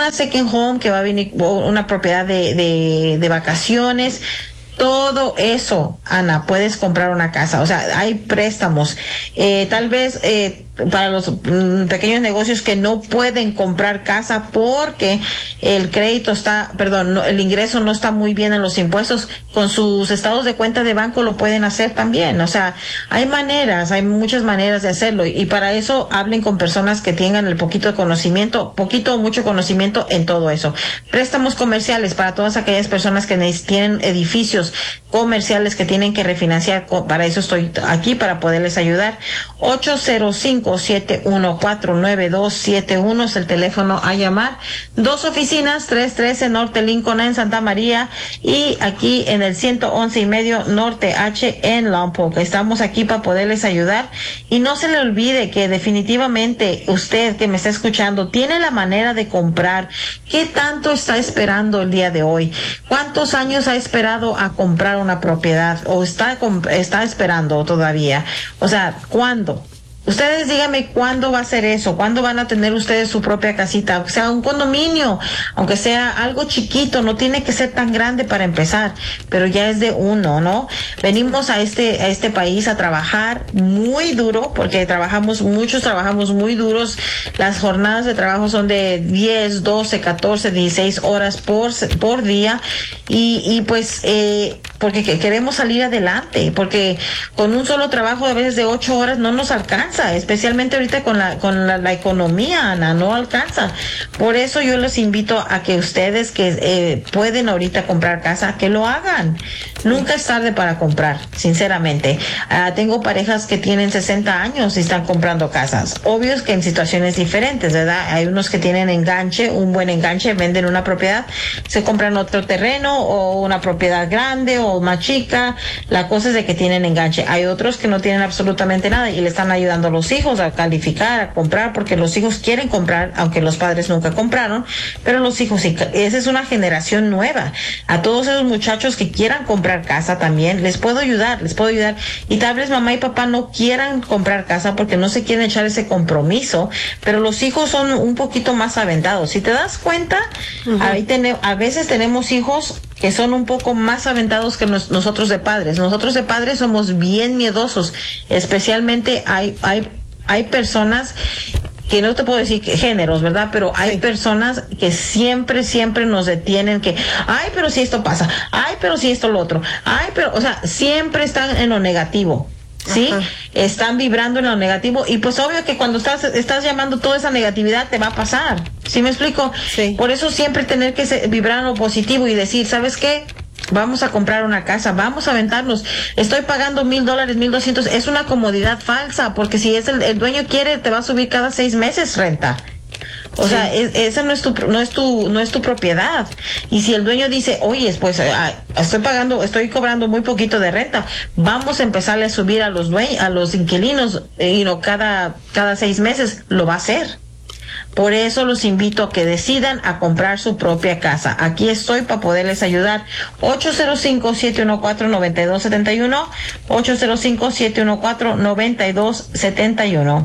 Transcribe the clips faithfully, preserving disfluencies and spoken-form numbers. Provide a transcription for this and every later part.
una second home, que va a venir una propiedad de, de, de vacaciones. Todo eso, Ana, puedes comprar una casa. O sea, hay préstamos. Eh, tal vez eh, para los mm, pequeños negocios que no pueden comprar casa porque el crédito está, perdón, no, el ingreso no está muy bien en los impuestos, con sus estados de cuenta de banco lo pueden hacer también. O sea, hay maneras, hay muchas maneras de hacerlo. Y para eso hablen con personas que tengan el poquito de conocimiento, poquito o mucho conocimiento en todo eso. Préstamos comerciales para todas aquellas personas que tienen edificios comerciales que tienen que refinanciar. Para eso estoy aquí, para poderles ayudar. ocho cero cinco, siete uno cuatro, nueve dos siete uno es el teléfono a llamar. Dos oficinas, trescientos trece Norte Lincoln en Santa María y aquí en el ciento once y medio Norte H en Lompoc. Estamos aquí para poderles ayudar. Y no se le olvide que definitivamente usted que me está escuchando tiene la manera de comprar. ¿Qué tanto está esperando el día de hoy? ¿Cuántos años ha esperado a comprar una propiedad o está está esperando todavía? O sea, ¿cuándo? Ustedes díganme cuándo va a ser eso, cuándo van a tener ustedes su propia casita, o sea, un condominio, aunque sea algo chiquito, no tiene que ser tan grande para empezar, pero ya es de uno, ¿no? Venimos a este a este país a trabajar muy duro, porque trabajamos, muchos trabajamos muy duros. Las jornadas de trabajo son de diez, doce, catorce, dieciséis horas por por día y y pues eh porque queremos salir adelante, porque con un solo trabajo a veces de ocho horas no nos alcanza, especialmente ahorita con la con la, la economía, Ana, no alcanza. Por eso yo les invito a que ustedes que eh, pueden ahorita comprar casa, que lo hagan. Nunca es tarde para comprar, sinceramente. Uh, tengo parejas que tienen sesenta años y están comprando casas. Obvio es que en situaciones diferentes, ¿verdad? Hay unos que tienen enganche, un buen enganche, venden una propiedad, se compran otro terreno o una propiedad grande o más chica. La cosa es de que tienen enganche. Hay otros que no tienen absolutamente nada y le están ayudando a los hijos a calificar, a comprar, porque los hijos quieren comprar, aunque los padres nunca compraron, pero los hijos sí. Esa es una generación nueva. A todos esos muchachos que quieran comprar casa también, les puedo ayudar, les puedo ayudar. Y tal vez mamá y papá no quieran comprar casa porque no se quieren echar ese compromiso, pero los hijos son un poquito más aventados. Si te das cuenta, uh-huh. ahí ten, a veces tenemos hijos que son un poco más aventados que nos, nosotros de padres. Nosotros de padres somos bien miedosos, especialmente hay hay hay personas que no te puedo decir que géneros, ¿verdad? Pero hay sí. personas que siempre, siempre nos detienen que, ay, pero si esto pasa, ay, pero si esto lo otro, ay, pero, o sea, siempre están en lo negativo. ¿Sí? Ajá. Están vibrando en lo negativo y pues obvio que cuando estás estás llamando toda esa negatividad te va a pasar. ¿Sí me explico? Sí. Por eso siempre tener que se, vibrar en lo positivo y decir, ¿sabes qué? Vamos a comprar una casa, vamos a aventarnos. Estoy pagando mil dólares, mil doscientos. Es una comodidad falsa, porque si es el, el dueño quiere, te va a subir cada seis meses renta. O sí. sea, es, esa no es tu no es tu no es tu propiedad. Y si el dueño dice, oye, pues ah, estoy pagando, estoy cobrando muy poquito de renta, vamos a empezarle a subir a los dueños, a los inquilinos, eh, y no cada cada seis meses, lo va a hacer. Por eso los invito a que decidan a comprar su propia casa. Aquí estoy para poderles ayudar. ocho cero cinco, siete uno cuatro, nueve dos siete uno, ocho cero cinco, siete uno cuatro, nueve dos siete uno.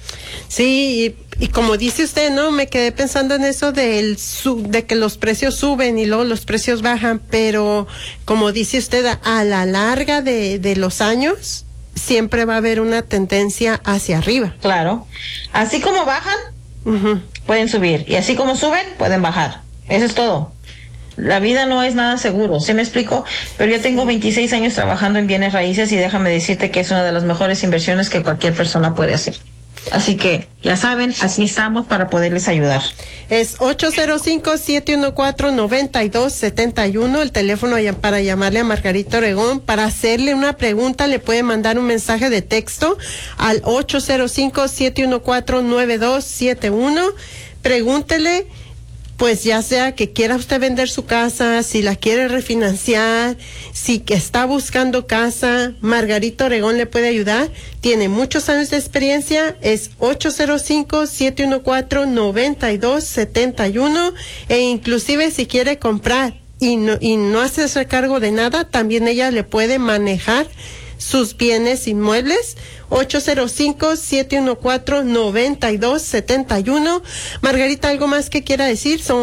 Sí, y, y como dice usted, ¿no? Me quedé pensando en eso del su, de que los precios suben y luego los precios bajan, pero como dice usted, a la larga de, de los años, siempre va a haber una tendencia hacia arriba. Claro. Así como bajan, uh-huh. pueden subir. Y así como suben, pueden bajar. Eso es todo. La vida no es nada seguro, ¿sí me explico? Pero yo tengo veintiséis años trabajando en bienes raíces y déjame decirte que es una de las mejores inversiones que cualquier persona puede hacer. Así que, ya saben, así estamos para poderles ayudar. Es ocho cero cinco, siete uno cuatro, nueve dos siete uno, el teléfono para llamarle a Margarita Oregón. Para hacerle una pregunta, le puede mandar un mensaje de texto al ocho cero cinco, siete uno cuatro, nueve dos siete uno. Pregúntele, pues ya sea que quiera usted vender su casa, si la quiere refinanciar, si que está buscando casa, Margarita Oregón le puede ayudar. Tiene muchos años de experiencia, es ocho cero cinco, siete uno cuatro, nueve dos siete uno, e inclusive si quiere comprar y no, y no hace recargo de nada, también ella le puede manejar sus bienes inmuebles. Ocho cero cinco, siete uno cuatro, nueve dos siete uno. Margarita, ¿algo más que quiera decir? Son